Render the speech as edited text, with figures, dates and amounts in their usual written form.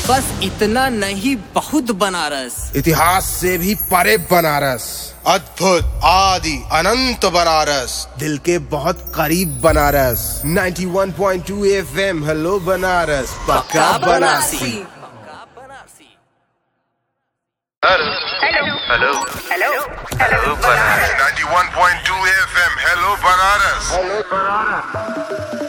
बस इतना नहीं, बहुत बनारस। इतिहास से भी परे बनारस, अद्भुत आदि अनंत बनारस, दिल के बहुत करीब बनारस। 91.2 FM, हेलो बनारस, पक्का Banarasi. Hello hello hello hello Banaras. 91.2 FM, hello Banaras.